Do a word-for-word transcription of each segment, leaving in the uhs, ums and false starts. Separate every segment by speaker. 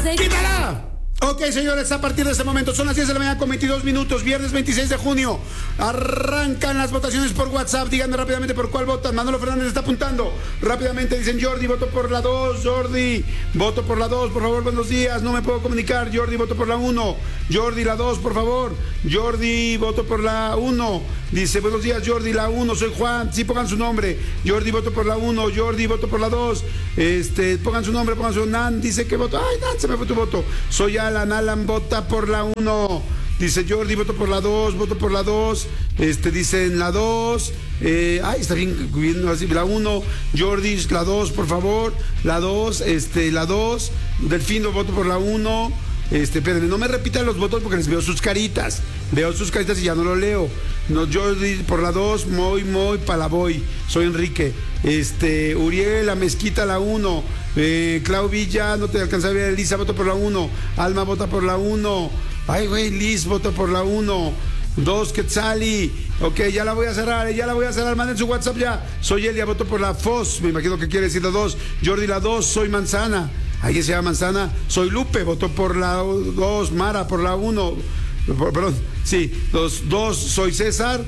Speaker 1: de...
Speaker 2: ¡Quítala! Ok, señores, a partir de este momento son las diez de la mañana con veintidós minutos, viernes veintiséis de junio. Arrancan las votaciones por WhatsApp. Díganme rápidamente por cuál votan. Manolo Fernández está apuntando. Rápidamente dicen: Jordi, voto por la dos. Jordi, voto por la dos. Por favor, buenos días. No me puedo comunicar. Jordi, voto por la uno. Jordi, la dos, por favor. Jordi, voto por la uno. Dice: buenos días, Jordi, la uno. Soy Juan. Sí, pongan su nombre. Jordi, voto por la uno. Jordi, voto por la dos. Este, pongan su nombre, pongan su Nan. Dice que voto. Ay, Nan, se me fue tu voto. Soy Alan. Alan, vota por la uno. Dice Jordi, voto por la dos, voto por la dos. Este, dicen la dos. Eh, ay, está bien, bien así, la uno. Jordi, la dos, por favor. La dos, este, la dos. Delfino, voto por la uno. Este, espérenme, no me repitan los votos porque les veo sus caritas. Veo sus caritas y ya no lo leo. No, Jordi por la dos, Moy, Moy, Palaboy. Soy Enrique. Este, Uriel, la Mezquita, la uno. Eh, Clau Villa, no te alcanza a ver. Elisa, voto por la uno. Alma, vota por la uno. Ay, güey, Liz, voto por la uno. Dos, Quetzali. Ok, ya la voy a cerrar, ya la voy a cerrar. Manden su WhatsApp ya. Soy Elia, voto por la Foz. Me imagino que quiere decir la dos. Jordi, la dos. Soy Manzana. Ahí se llama Manzana. Soy Lupe, voto por la dos. Mara, por la uno. Perdón, sí. Dos, dos, soy César.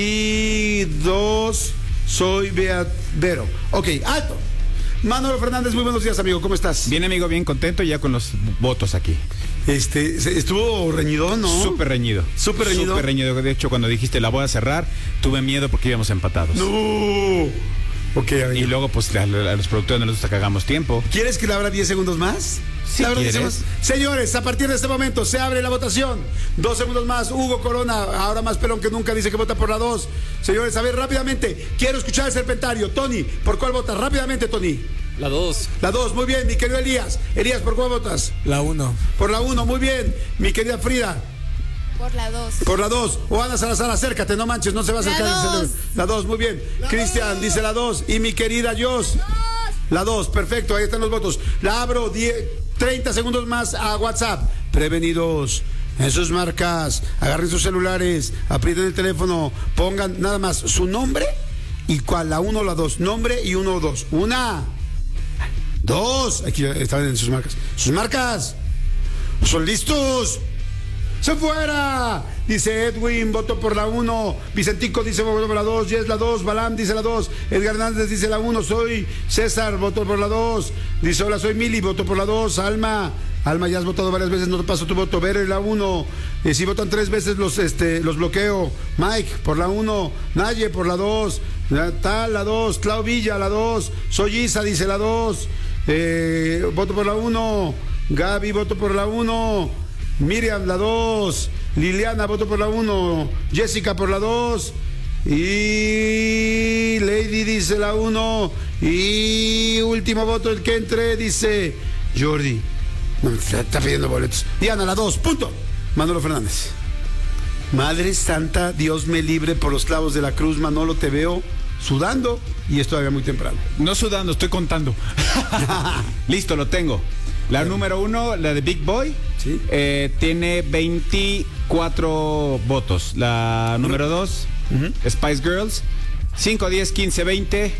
Speaker 2: Y dos, soy Beat Vero. Ok, alto. Manolo Fernández, muy buenos días, amigo. ¿Cómo estás?
Speaker 3: Bien, amigo, bien contento ya con los votos aquí.
Speaker 2: Este, estuvo reñido, ¿no?
Speaker 3: Súper reñido.
Speaker 2: Súper reñido.
Speaker 3: Súper reñido. De hecho, cuando dijiste la voy a cerrar, tuve miedo porque íbamos empatados.
Speaker 2: No. Ok, amigo.
Speaker 3: Y luego, pues, a, a los productores no les gusta que hagamos tiempo.
Speaker 2: ¿Quieres que le abra diez segundos más?
Speaker 3: Si quieres.
Speaker 2: Señores, a partir de este momento se abre la votación. Dos segundos más. Hugo Corona, ahora más pelón que nunca, dice que vota por la dos. Señores, a ver, rápidamente. Quiero escuchar el serpentario. Tony, ¿por cuál votas? Rápidamente, Tony.
Speaker 4: La dos.
Speaker 2: La dos, muy bien, mi querido Elías. Elías, ¿por cuál votas?
Speaker 4: La uno.
Speaker 2: Por la uno, muy bien. Mi querida Frida.
Speaker 1: Por la dos.
Speaker 2: Por la dos. O Ana Salazar, acércate, no manches, no se va a acercar.
Speaker 1: La dos.
Speaker 2: La dos, muy bien. Cristian dice la dos. Y mi querida Jos. La dos, perfecto, ahí están los votos. La abro diez, treinta segundos más a WhatsApp. Prevenidos. En sus marcas, agarren sus celulares, aprieten el teléfono, pongan nada más su nombre y cuál, la uno o la dos. Nombre y uno o dos. Una. Dos. Aquí están en sus marcas. Sus marcas. ¿Son listos? ¡Se fuera! Dice Edwin, voto por la uno. Vicentico dice voto por la dos. Yes, la dos. Balam dice la dos. Edgar Hernández dice la uno. Soy César, voto por la dos. Dice hola, soy Mili, voto por la dos. Alma, Alma, ya has votado varias veces, no te paso tu voto. Ver la uno. Eh, si votan tres veces los, este, los bloqueo. Mike, por la uno. Naye, por la dos. Tal, la dos. Clau Villa, la dos. Soy Isa, dice la dos. Eh, voto por la uno. Gaby, voto por la uno. Miriam, la dos. Liliana, voto por la uno. Jessica, por la dos. Y Lady dice la uno. Y último voto, el que entre, dice Jordi. No, está pidiendo boletos. Diana, la dos. Punto. Manolo Fernández. Madre Santa, Dios me libre por los clavos de la cruz. Manolo, te veo sudando y es todavía muy temprano.
Speaker 3: No sudando, estoy contando. Listo, lo tengo. La número uno, la de Big Boy,
Speaker 2: ¿sí?
Speaker 3: eh, tiene veinticuatro votos. La número dos, uh-huh. Spice Girls, cinco, diez, quince, veinte.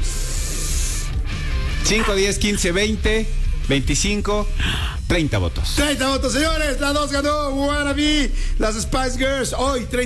Speaker 3: cinco, diez, quince, veinte, veinticinco, treinta votos.
Speaker 2: treinta votos, señores. La dos ganó Wannabe, las Spice Girls. Hoy, treinta.